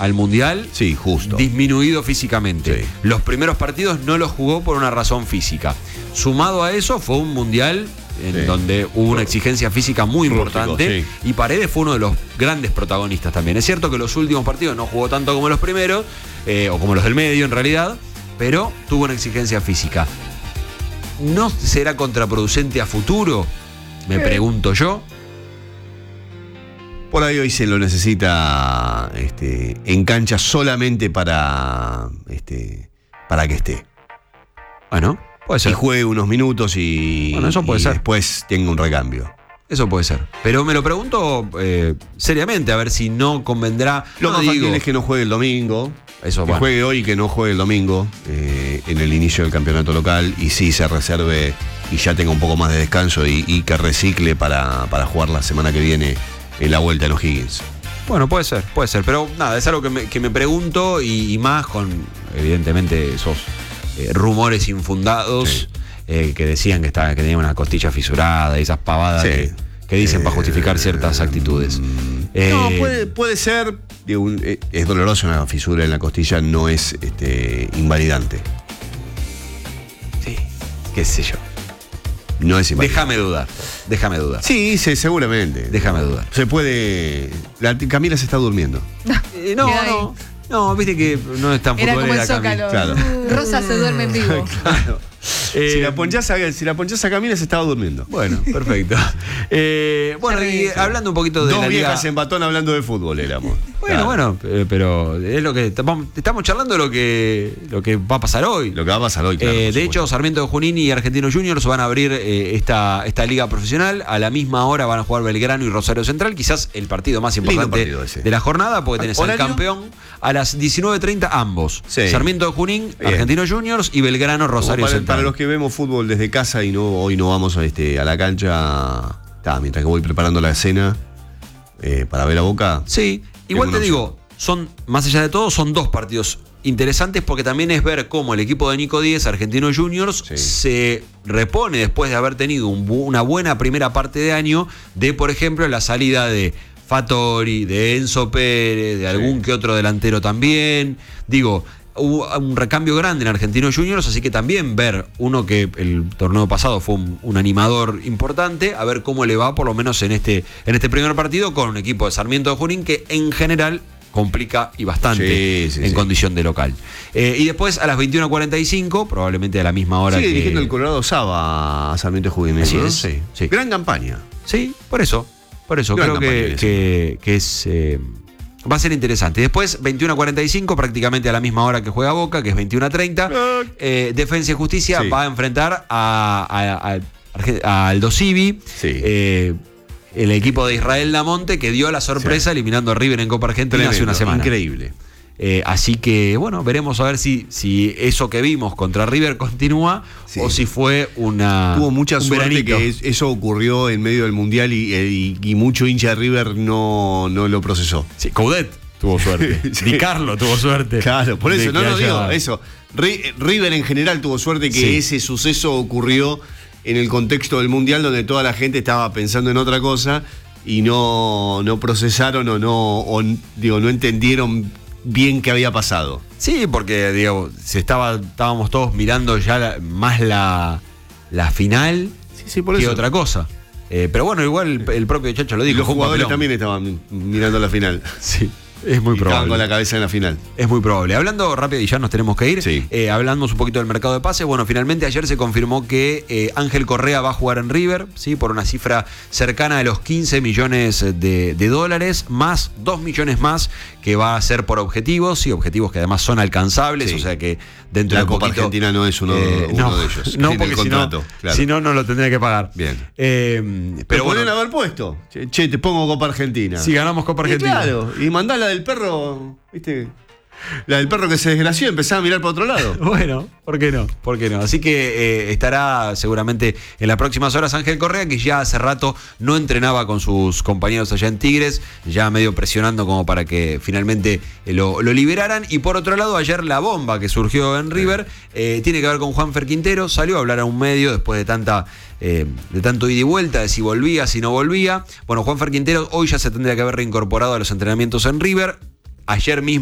al Mundial, sí, justo, disminuido físicamente. Sí. Los primeros partidos no los jugó por una razón física. Sumado a eso, fue un Mundial en donde hubo una exigencia física muy importante, y Paredes fue uno de los grandes protagonistas también. Es cierto que los últimos partidos no jugó tanto como los primeros, o como los del medio en realidad, pero tuvo una exigencia física. ¿No será contraproducente a futuro? Me pregunto yo. Por ahí hoy se lo necesita en cancha solamente para que esté. Bueno, puede ser. Y juegue unos minutos bueno, eso puede ser. Después tenga un recambio. Eso puede ser. Pero me lo pregunto seriamente, a ver si no convendrá. Lo más fácil es que no juegue el domingo. Eso, que juegue hoy y que no juegue el domingo en el inicio del campeonato local, y sí se reserve y ya tenga un poco más de descanso y que recicle para jugar la semana que viene en la vuelta en O'Higgins. Bueno, puede ser, pero nada, es algo que me pregunto, y más con, evidentemente, esos rumores infundados, que decían que tenía una costilla fisurada y esas pavadas que dicen para justificar ciertas actitudes. No, puede ser. Es doloroso una fisura en la costilla, no es invalidante. Sí, qué sé yo. No es invalidante. Déjame dudar. Sí, seguramente. Déjame dudar. Se puede. Camila se está durmiendo. No, viste que no es tan futbolera Camila. Claro. Rosa se duerme en vivo. Claro. Si la ponchás a Camila, se estaba durmiendo. Bueno, perfecto. Bueno, y hablando un poquito de Dos la viejas liga... en batón hablando de fútbol éramos. Bueno, pero es lo que estamos charlando, lo que va a pasar hoy. Lo que va a pasar hoy, claro. De hecho, Sarmiento de Junín y Argentinos Juniors van a abrir esta liga profesional. A la misma hora van a jugar Belgrano y Rosario Central. Quizás el partido más importante de la jornada, porque tenés al campeón a las 19:30 ambos. Sí. Sarmiento de Junín, Argentinos Juniors, y Belgrano, Rosario Central. Para los que vemos fútbol desde casa y hoy no vamos a la cancha, mientras que voy preparando la cena para ver a Boca. Sí, igual te digo, más allá de todo, son dos partidos interesantes, porque también es ver cómo el equipo de Nico Díez, Argentinos Juniors, se repone después de haber tenido una buena primera parte de año, de, por ejemplo, la salida de Fattori, de Enzo Pérez, de algún que otro delantero también. Digo, hubo un recambio grande en Argentinos Juniors, así que también ver uno que el torneo pasado fue un animador importante, a ver cómo le va, por lo menos en este primer partido, con un equipo de Sarmiento de Junín que en general complica y bastante en condición de local. Y después a las 21:45, probablemente a la misma hora. Sigue dirigiendo el Colorado Saba a Sarmiento de Junín. Así ¿no? es. Sí. Gran campaña. Sí, por eso creo que es... va a ser interesante. Después, 21:45, prácticamente a la misma hora que juega Boca, que es 21:30. Defensa y Justicia va a enfrentar a Aldo Civi, el equipo de Israel Lamonte, que dio la sorpresa eliminando a River en Copa Argentina hace una semana. Increíble. Así que, bueno, veremos a ver si eso que vimos contra River continúa o si fue Tuvo mucha suerte veranito. que eso ocurrió en medio del Mundial y mucho hincha de River no lo procesó. Sí, Coudet tuvo suerte. Di Carlo tuvo suerte. Claro, por eso, digo eso. River en general tuvo suerte que ese suceso ocurrió en el contexto del Mundial, donde toda la gente estaba pensando en otra cosa y no procesaron no entendieron bien qué había pasado. Sí, porque estábamos todos mirando ya más la final por que eso. otra cosa. Pero bueno, igual el propio Chacho lo dijo. Los jugadores también estaban mirando la final. Sí. Es muy probable. Estaban con la cabeza en la final. Es muy probable. Hablando rápido, y ya nos tenemos que ir, hablamos un poquito del mercado de pases. Bueno, finalmente ayer se confirmó que Ángel Correa va a jugar en River, ¿sí? Por una cifra cercana a los 15 millones de dólares, más 2 millones más que va a ser por objetivos, y objetivos que además son alcanzables, o sea que dentro de Copa poquito... Argentina no es uno de ellos. No, porque si no lo tendría que pagar. Bien. Pero pueden haber puesto. Che, te pongo Copa Argentina. Si ganamos Copa Argentina. Claro, y mandá la del perro, ¿viste? La del perro que se desgració, empezaba a mirar para otro lado. Bueno, ¿por qué no? Así que estará seguramente en las próximas horas Ángel Correa, que ya hace rato no entrenaba con sus compañeros allá en Tigres, ya medio presionando como para que finalmente lo liberaran. Y por otro lado, ayer la bomba que surgió en River tiene que ver con Juanfer Quintero. Salió a hablar a un medio después de tanto ida y vuelta, de si volvía, si no volvía. Bueno, Juanfer Quintero hoy ya se tendría que haber reincorporado a los entrenamientos en River. Ayer mismo